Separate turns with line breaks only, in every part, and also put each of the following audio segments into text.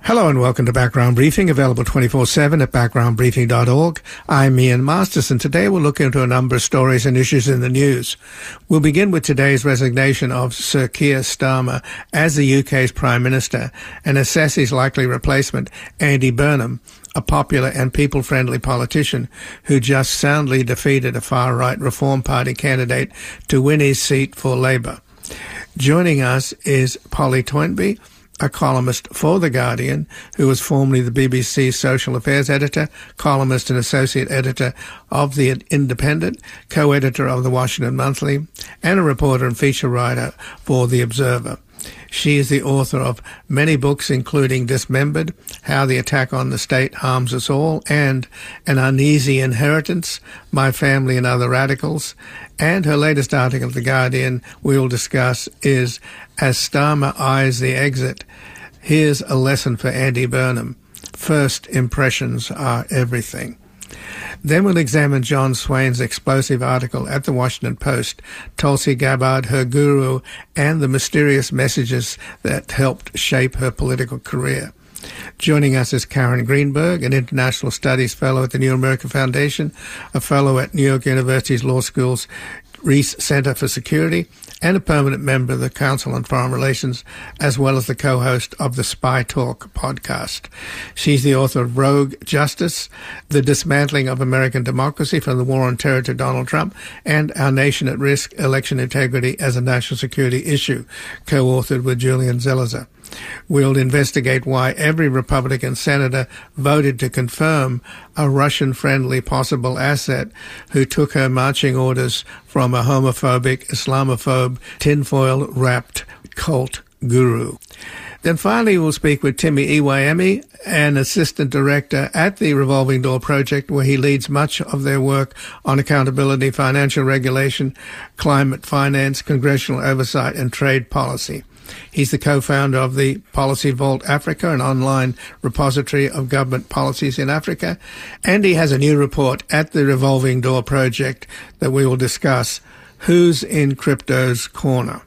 Hello and welcome to Background Briefing, available 24/7 at backgroundbriefing.org. I'm Ian Masterson. Today we'll look into a number of stories and issues in the news. We'll begin with today's resignation of Sir Keir Starmer as the UK's Prime Minister and assess his likely replacement, Andy Burnham, a popular and people-friendly politician who just soundly defeated a far-right Reform Party candidate to win his seat for Labour. Joining us is Polly Toynbee, a columnist for The Guardian, who was formerly the BBC Social Affairs editor, columnist and associate editor of The Independent, co-editor of The Washington Monthly, and a reporter and feature writer for The Observer. She is the author of many books, including Dismembered, How the Attack on the State Harms Us All, and An Uneasy Inheritance, My Family and Other Radicals. And her latest article at The Guardian we will discuss is As Starmer Eyes the Exit, Here's a Lesson for Andy Burnham. First Impressions Are Everything. Then we'll examine John Swain's explosive article at the Washington Post, Tulsi Gabbard, her guru, and the mysterious messages that helped shape her political career. Joining us is Karen Greenberg, an International Studies Fellow at the New America Foundation, a Fellow at New York University's Law School's Reese Center for Security, and a permanent member of the Council on Foreign Relations, as well as the co-host of the Spy Talk podcast. She's the author of Rogue Justice, The Dismantling of American Democracy from the War on Terror to Donald Trump, and Our Nation at Risk, Election Integrity as a National Security Issue, co-authored with Julian Zelizer. We'll investigate why every Republican senator voted to confirm a Russian-friendly possible asset who took her marching orders from a homophobic, Islamophobe, tinfoil-wrapped cult guru. Then finally we'll speak with Timi Iwayemi, an assistant director at the Revolving Door Project, where he leads much of their work on accountability, financial regulation, climate finance, congressional oversight, and trade policy. He's the co-founder of the Policy Vault Africa, an online repository of government policies in Africa. And he has a new report at the Revolving Door Project that we will discuss, Who's in Crypto's Corner?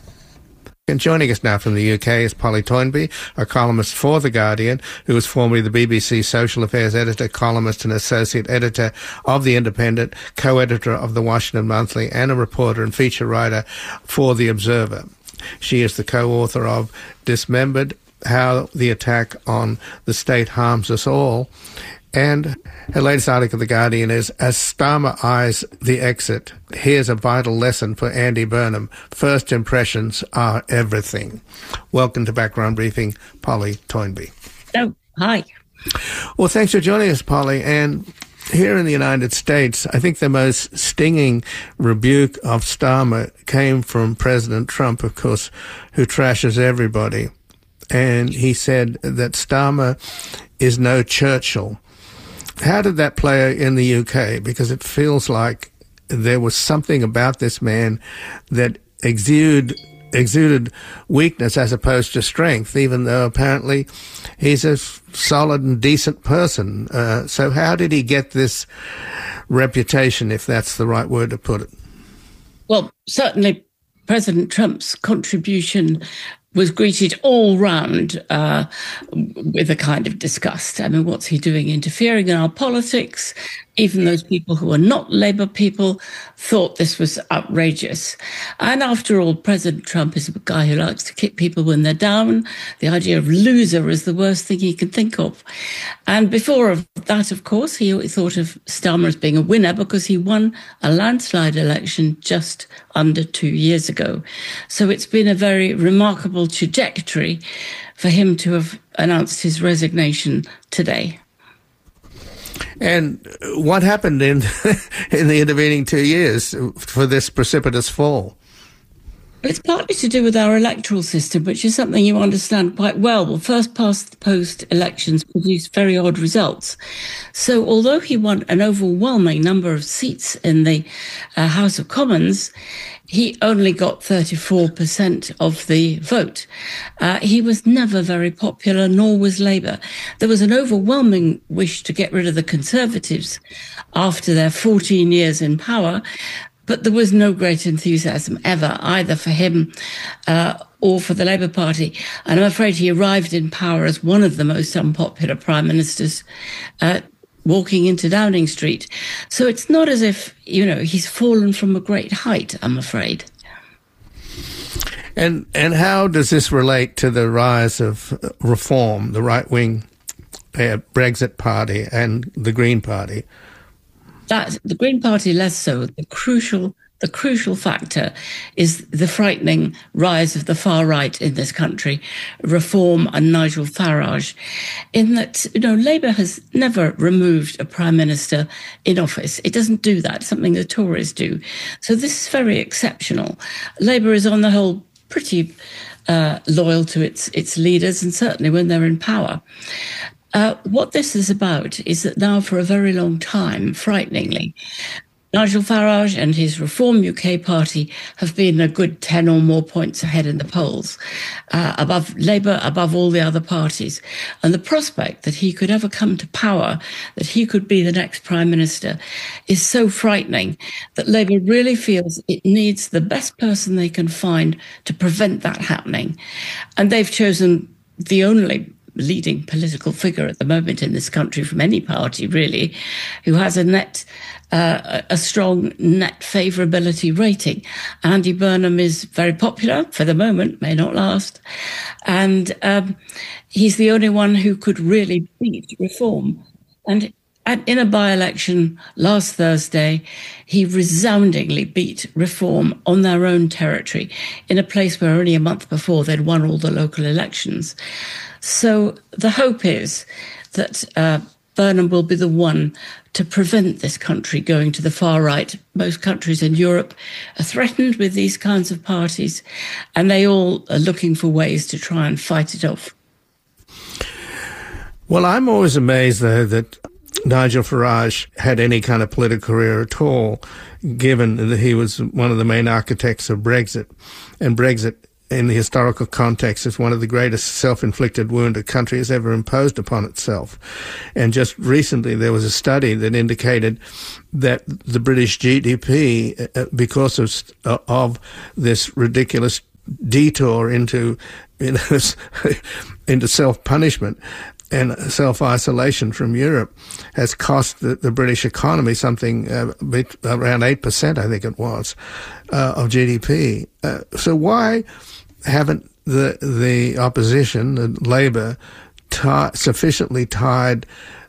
And joining us now from the UK is Polly Toynbee, a columnist for The Guardian, who was formerly the BBC Social Affairs editor, columnist and associate editor of The Independent, co-editor of The Washington Monthly, and a reporter and feature writer for The Observer. She is the co-author of Dismembered, How the Attack on the State Harms Us All. And her latest article, The Guardian, is As Starmer Eyes the Exit, Here's a Vital Lesson for Andy Burnham. First Impressions Are Everything. Welcome to Background Briefing, Polly Toynbee.
Oh, hi.
Well, thanks for joining us, Polly. And here in the United States, I think the most stinging rebuke of Starmer came from President Trump, of course, who trashes everybody. And he said that Starmer is no Churchill. How did that play in the UK? Because it feels like there was something about this man that exuded weakness as opposed to strength, even though apparently he's a solid and decent person. So how did he get this reputation, if that's the right word to put it?
Well, certainly President Trump's contribution was greeted all round with a kind of disgust. I mean, what's he doing interfering in our politics? Even those people who are not Labour people thought this was outrageous. And after all, President Trump is a guy who likes to kick people when they're down. The idea of loser is the worst thing he can think of. And before that, of course, he thought of Starmer as being a winner because he won a landslide election just under 2 years ago. So it's been a very remarkable trajectory for him to have announced his resignation today.
And what happened in the intervening 2 years for this precipitous fall?
It's partly to do with our electoral system, which is something you understand quite well. Well, first past the post elections produced very odd results. So although he won an overwhelming number of seats in the House of Commons, he only got 34% of the vote. He was never very popular, nor was Labour. There was an overwhelming wish to get rid of the Conservatives after their 14 years in power. But there was no great enthusiasm ever, either for him or for the Labour Party. And I'm afraid he arrived in power as one of the most unpopular prime ministers walking into Downing Street. So it's not as if, he's fallen from a great height, I'm afraid.
And how does this relate to the rise of Reform, the right-wing Brexit Party and the Green Party?
That the Green Party less so. The crucial factor is the frightening rise of the far right in this country, Reform and Nigel Farage, in that, Labour has never removed a prime minister in office. It doesn't do that, something the Tories do. So this is very exceptional. Labour is on the whole pretty loyal to its leaders, and certainly when they're in power. What this is about is that now for a very long time, frighteningly, Nigel Farage and his Reform UK party have been a good 10 or more points ahead in the polls, above Labour, above all the other parties. And the prospect that he could ever come to power, that he could be the next Prime Minister, is so frightening that Labour really feels it needs the best person they can find to prevent that happening. And they've chosen the only leading political figure at the moment in this country from any party, really, who has a strong net favourability rating. Andy Burnham is very popular for the moment, may not last. And he's the only one who could really beat Reform. And in a by-election last Thursday, he resoundingly beat Reform on their own territory, in a place where only a month before they'd won all the local elections. So the hope is that Burnham will be the one to prevent this country going to the far right. Most countries in Europe are threatened with these kinds of parties, and they all are looking for ways to try and fight it off.
Well, I'm always amazed, though, that Nigel Farage had any kind of political career at all, given that he was one of the main architects of Brexit. And Brexit, in the historical context, is one of the greatest self-inflicted wound a country has ever imposed upon itself. And just recently there was a study that indicated that the British GDP, because of this ridiculous detour into self-punishment and self-isolation from Europe, has cost the British economy something around 8%, I think it was, of GDP. So why haven't the opposition, Labour, sufficiently tied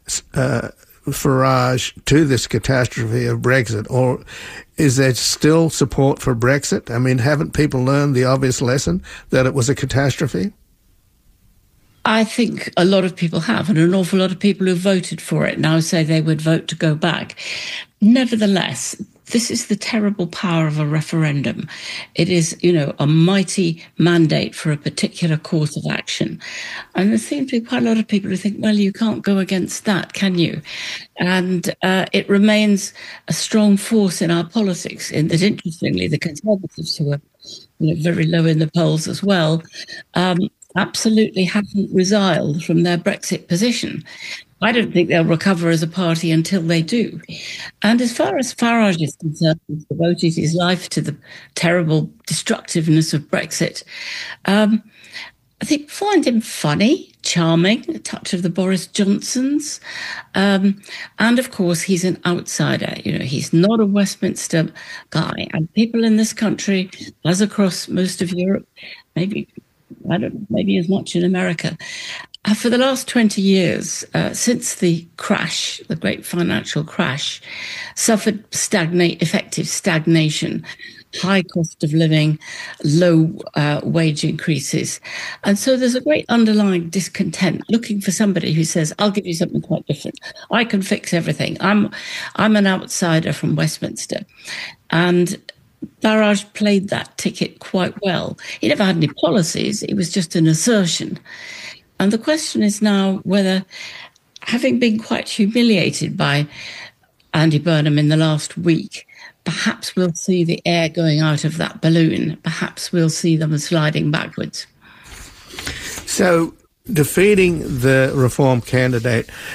Farage to this catastrophe of Brexit? Or is there still support for Brexit? I mean, haven't people learned the obvious lesson that it was a catastrophe?
I think a lot of people have, and an awful lot of people who voted for it now say they would vote to go back. Nevertheless, this is the terrible power of a referendum. It is, a mighty mandate for a particular course of action. And there seem to be quite a lot of people who think, well, you can't go against that, can you? And it remains a strong force in our politics, in that, interestingly, the Conservatives, who are very low in the polls as well, absolutely haven't resiled from their Brexit position. I don't think they'll recover as a party until they do. And as far as Farage is concerned, he's devoted his life to the terrible destructiveness of Brexit. I think find him funny, charming, a touch of the Boris Johnsons. And of course, he's an outsider. He's not a Westminster guy. And people in this country, as across most of Europe, maybe as much in America, for the last 20 years, since the crash, the great financial crash, suffered effective stagnation, high cost of living, low wage increases. And so there's a great underlying discontent, looking for somebody who says, I'll give you something quite different. I can fix everything. I'm an outsider from Westminster. And Farage played that ticket quite well. He never had any policies. It was just an assertion. And the question is now whether, having been quite humiliated by Andy Burnham in the last week, perhaps we'll see the air going out of that balloon. Perhaps we'll see them sliding backwards.
So, defeating the Reform candidate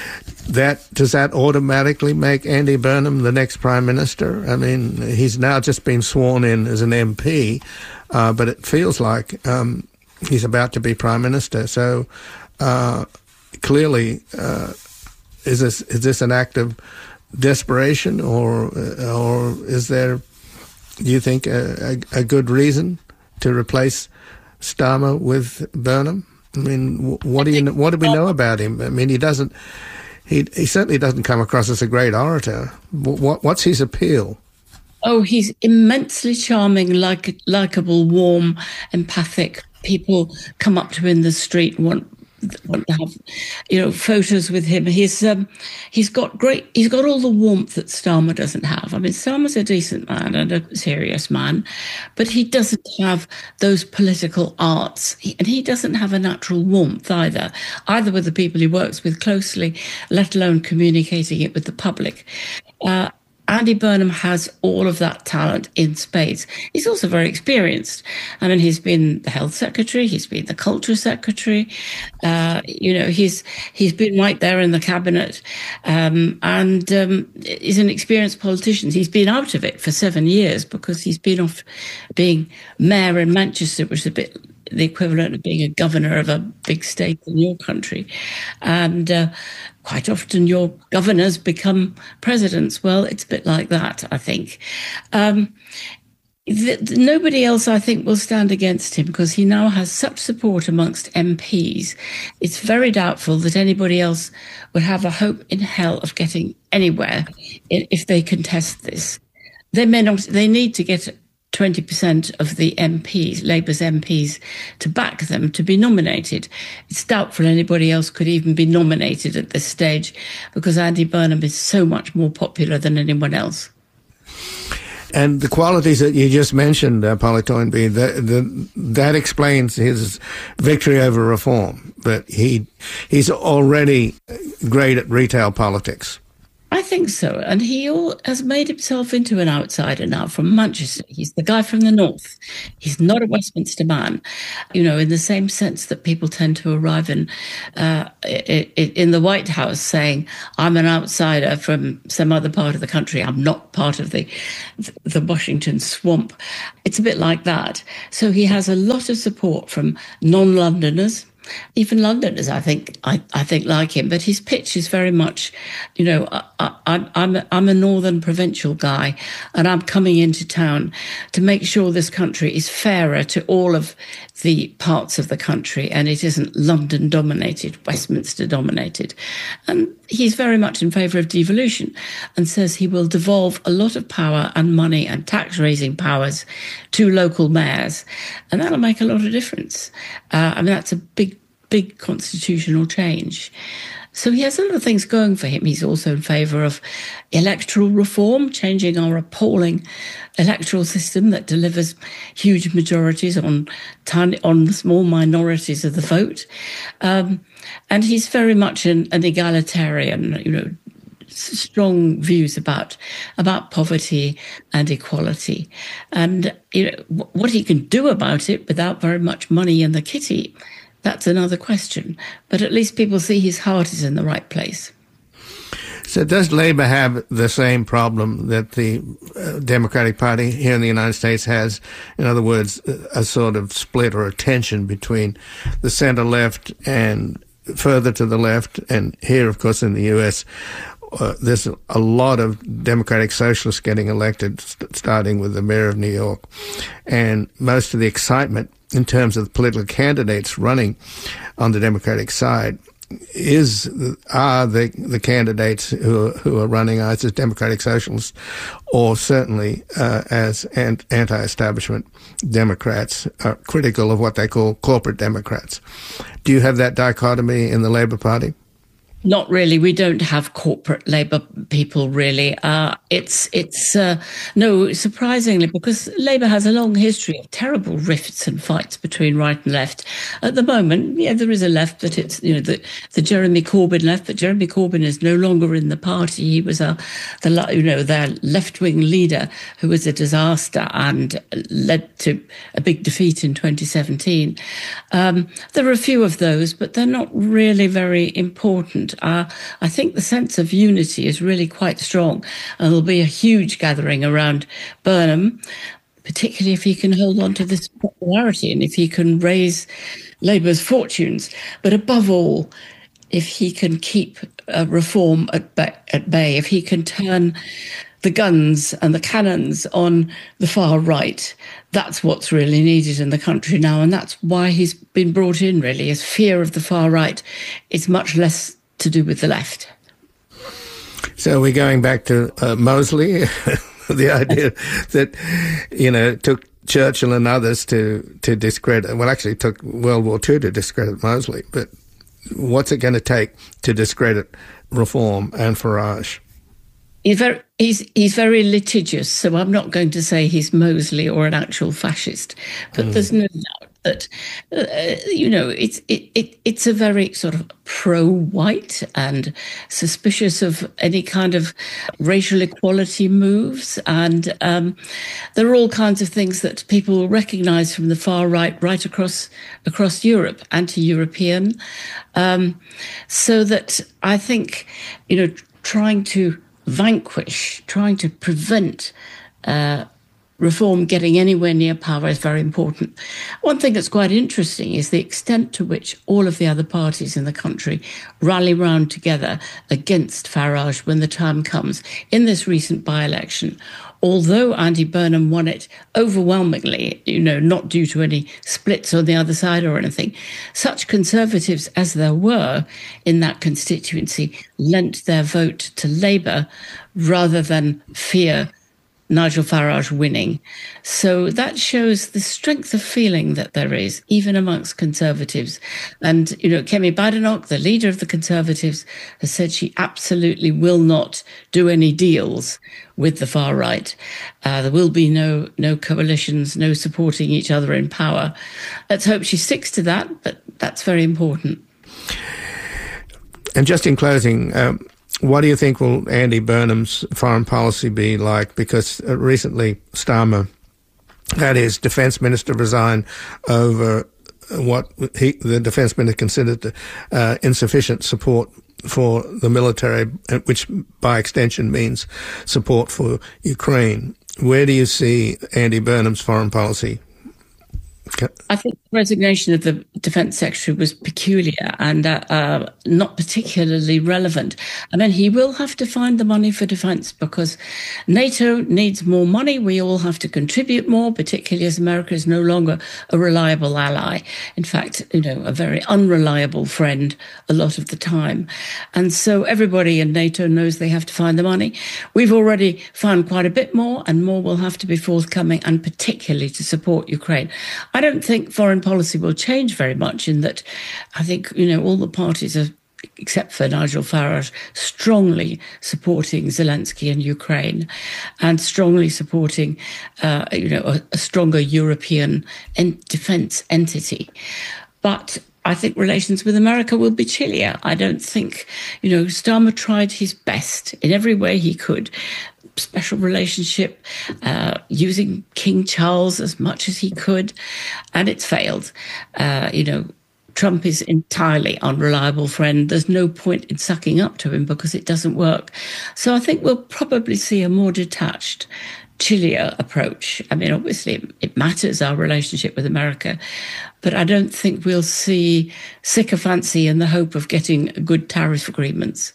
does that automatically make Andy Burnham the next Prime Minister? I mean, he's now just been sworn in as an MP, but it feels like he's about to be Prime Minister. So clearly, is this an act of desperation, or is there, do you think, a good reason to replace Starmer with Burnham? I mean, what do we know about him? I mean, he certainly doesn't come across as a great orator. What's his appeal?
Oh, he's immensely charming, likable, warm, empathic. People come up to him in the street and want to have, photos with him. He's got all the warmth that Starmer doesn't have. I mean, Starmer's a decent man and a serious man, but he doesn't have those political arts, and he doesn't have a natural warmth either with the people he works with closely, let alone communicating it with the public. Andy Burnham has all of that talent in spades. He's also very experienced. I mean, he's been the health secretary, he's been the culture secretary. He's been right there in the cabinet, and he's an experienced politician. He's been out of it for 7 years because he's been off being mayor in Manchester, which is a bit the equivalent of being a governor of a big state in your country. And quite often your governors become presidents. Well, it's a bit like that, I think. Nobody else, I think, will stand against him because he now has such support amongst MPs. It's very doubtful that anybody else would have a hope in hell of getting anywhere if they contest this. They may not. They need to get 20% of the MPs, Labour's MPs, to back them to be nominated. It's doubtful anybody else could even be nominated at this stage because Andy Burnham is so much more popular than anyone else.
And the qualities that you just mentioned, Polly Toynbee, that explains his victory over reform, that he's already great at retail politics.
I think so. And he has made himself into an outsider now from Manchester. He's the guy from the north. He's not a Westminster man, in the same sense that people tend to arrive in the White House saying, I'm an outsider from some other part of the country. I'm not part of the Washington swamp. It's a bit like that. So he has a lot of support from non-Londoners. Even Londoners, I think like him, but his pitch is very much, I'm a northern provincial guy, and I'm coming into town to make sure this country is fairer to all of the parts of the country, and it isn't London dominated, Westminster dominated. And he's very much in favour of devolution, and says he will devolve a lot of power and money and tax raising powers to local mayors, and that'll make a lot of difference. That's a big constitutional change. So he has a lot of things going for him. He's also in favour of electoral reform, changing our appalling electoral system that delivers huge majorities on small minorities of the vote. And he's very much an egalitarian, strong views about poverty and equality. And what he can do about it without very much money in the kitty, that's another question. But at least people see his heart is in the right place.
So does Labour have the same problem that the Democratic Party here in the United States has? In other words, a sort of split or a tension between the centre-left and further to the left? And here, of course, in the US, there's a lot of Democratic Socialists getting elected, starting with the mayor of New York. And most of the excitement in terms of the political candidates running on the Democratic side are the candidates who are running either as Democratic Socialists or certainly as anti-establishment Democrats, critical of what they call corporate Democrats. Do you have that dichotomy in the Labour Party?
Not really. We don't have corporate Labour people, really. No, surprisingly, because Labour has a long history of terrible rifts and fights between right and left. At the moment, there is a left, but it's, the Jeremy Corbyn left, but Jeremy Corbyn is no longer in the party. He was their left-wing leader who was a disaster and led to a big defeat in 2017. There are a few of those, but they're not really very important. important. I think the sense of unity is really quite strong, and there'll be a huge gathering around Burnham, particularly if he can hold on to this popularity and if he can raise Labour's fortunes. But above all, if he can keep reform at bay, if he can turn the guns and the cannons on the far right, that's what's really needed in the country now. And that's why he's been brought in, really, is fear of the far right. It's much less to do with the left.
So we're going back to Mosley, the idea that, it took Churchill and others to discredit, well, actually it took World War II to discredit Mosley, but what's it going to take to discredit Reform and Farage?
He's very litigious, so I'm not going to say he's Mosley or an actual fascist, but there's no doubt that it's a very sort of pro-white and suspicious of any kind of racial equality moves, and there are all kinds of things that people recognise from the far right across Europe, anti-European, so that I think trying to prevent Reform getting anywhere near power is very important. One thing that's quite interesting is the extent to which all of the other parties in the country rally round together against Farage when the time comes. In this recent by-election, although Andy Burnham won it overwhelmingly, not due to any splits on the other side or anything, such Conservatives as there were in that constituency lent their vote to Labour rather than fear Nigel Farage winning. So that shows the strength of feeling that there is, even amongst Conservatives. And, Kemi Badenoch, the leader of the Conservatives, has said she absolutely will not do any deals with the far right. There will be no coalitions, no supporting each other in power. Let's hope she sticks to that, but that's very important.
And just in closing, what do you think will Andy Burnham's foreign policy be like? Because recently Starmer had his defence minister resign over what the defence minister considered insufficient support for the military, which by extension means support for Ukraine. Where do you see Andy Burnham's foreign policy?
I think the resignation of the Defence Secretary was peculiar and not particularly relevant. I mean, he will have to find the money for defence because NATO needs more money. We all have to contribute more, particularly as America is no longer a reliable ally. In fact, a very unreliable friend a lot of the time. And so everybody in NATO knows they have to find the money. We've already found quite a bit more, and more will have to be forthcoming, and particularly to support Ukraine. I don't think foreign policy will change very much in that I think, all the parties are, except for Nigel Farage, strongly supporting Zelensky and Ukraine and strongly supporting, a stronger European defence entity. But I think relations with America will be chillier. I don't think, Starmer tried his best in every way he could. Special relationship, using King Charles as much as he could, and it's failed. Trump is entirely unreliable friend. There's no point in sucking up to him because it doesn't work. So I think we'll probably see a more detached, chillier approach. I mean, obviously it matters, our relationship with America, but I don't think we'll see sycophancy in the hope of getting good tariff agreements.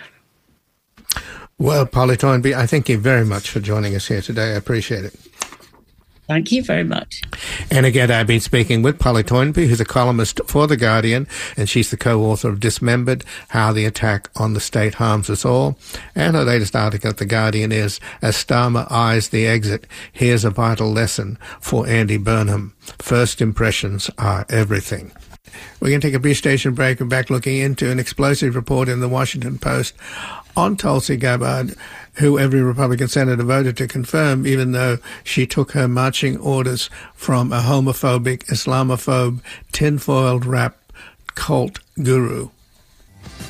Well, Polly Toynbee, I thank you very much for joining us here today. I appreciate it.
Thank you very much.
And again, I've been speaking with Polly Toynbee, who's a columnist for The Guardian, and she's the co-author of Dismembered, How the Attack on the State Harms Us All. And her latest article at The Guardian is, As Starmer Eyes the Exit, Here's a Vital Lesson for Andy Burnham. First impressions are everything. We're going to take a brief station break and back looking into an explosive report in the Washington Post on Tulsi Gabbard, who every Republican senator voted to confirm, even though she took her marching orders from a homophobic, Islamophobe, tinfoiled wrap cult guru.